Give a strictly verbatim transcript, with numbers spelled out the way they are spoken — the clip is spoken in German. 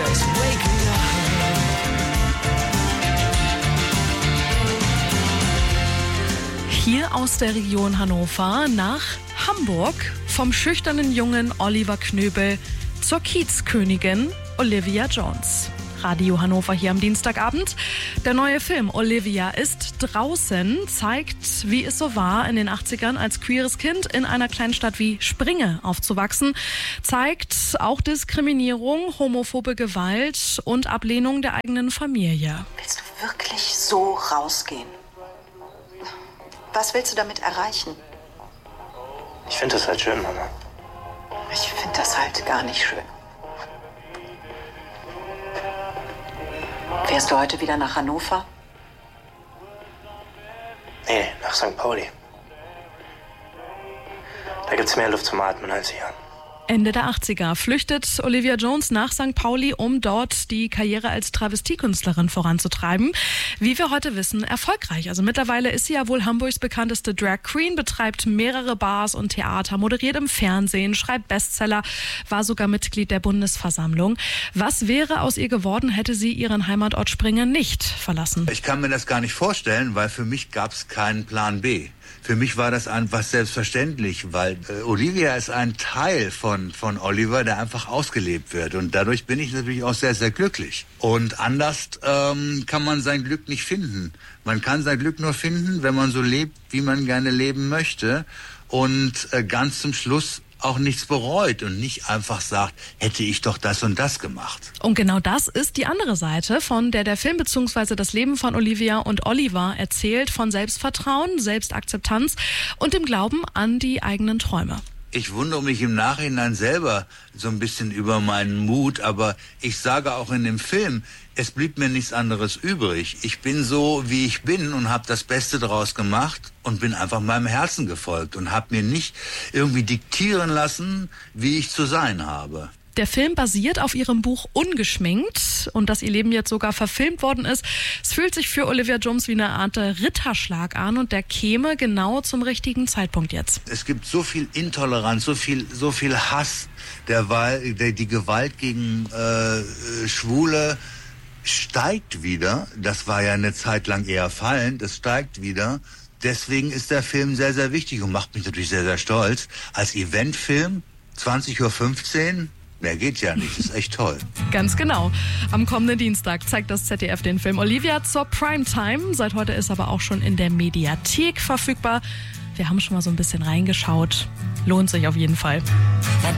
just waking up. Hier aus der Region Hannover nach Hamburg, vom schüchternen Jungen Oliver Knöbel zur Kiezkönigin Olivia Jones. Radio Hannover hier am Dienstagabend. Der neue Film Olivia ist draußen, zeigt, wie es so war, in den achtzigern als queeres Kind in einer kleinen Stadt wie Springe aufzuwachsen, zeigt auch Diskriminierung, homophobe Gewalt und Ablehnung der eigenen Familie. Willst du wirklich so rausgehen? Was willst du damit erreichen? Ich finde das halt schön, Mama. Ich finde das halt gar nicht schön. Fährst du heute wieder nach Hannover? Nee, nach Sankt Pauli. Da gibt's mehr Luft zum Atmen als hier. Ende der achtziger flüchtet Olivia Jones nach Sankt Pauli, um dort die Karriere als Travestiekünstlerin voranzutreiben. Wie wir heute wissen, erfolgreich. Also mittlerweile ist sie ja wohl Hamburgs bekannteste Drag Queen, betreibt mehrere Bars und Theater, moderiert im Fernsehen, schreibt Bestseller, war sogar Mitglied der Bundesversammlung. Was wäre aus ihr geworden, hätte sie ihren Heimatort Springe nicht verlassen? Ich kann mir das gar nicht vorstellen, weil für mich gab es keinen Plan B. Für mich war das einfach selbstverständlich, weil äh, Olivia ist ein Teil von, von Oliver, der einfach ausgelebt wird. Und dadurch bin ich natürlich auch sehr, sehr glücklich. Und anders ähm, kann man sein Glück nicht finden. Man kann sein Glück nur finden, wenn man so lebt, wie man gerne leben möchte. Und äh, ganz zum Schluss auch nichts bereut und nicht einfach sagt, hätte ich doch das und das gemacht. Und genau das ist die andere Seite, von der der Film bzw. das Leben von Olivia und Oliver erzählt, von Selbstvertrauen, Selbstakzeptanz und dem Glauben an die eigenen Träume. Ich wundere mich im Nachhinein selber so ein bisschen über meinen Mut, aber ich sage auch in dem Film, es blieb mir nichts anderes übrig. Ich bin so, wie ich bin und habe das Beste daraus gemacht und bin einfach meinem Herzen gefolgt und habe mir nicht irgendwie diktieren lassen, wie ich zu sein habe. Der Film basiert auf ihrem Buch Ungeschminkt und dass ihr Leben jetzt sogar verfilmt worden ist. Es fühlt sich für Olivia Jones wie eine Art Ritterschlag an und der käme genau zum richtigen Zeitpunkt jetzt. Es gibt so viel Intoleranz, so viel, so viel Hass, der, Wahl, der die Gewalt gegen äh, Schwule steigt wieder. Das war ja eine Zeit lang eher fallend, es steigt wieder. Deswegen ist der Film sehr, sehr wichtig und macht mich natürlich sehr, sehr stolz. Als Eventfilm, zwanzig Uhr fünfzehn, mehr geht ja nicht, ist echt toll. Ganz genau. Am kommenden Dienstag zeigt das Z D F den Film Olivia zur Primetime. Seit heute ist aber auch schon in der Mediathek verfügbar. Wir haben schon mal so ein bisschen reingeschaut. Lohnt sich auf jeden Fall.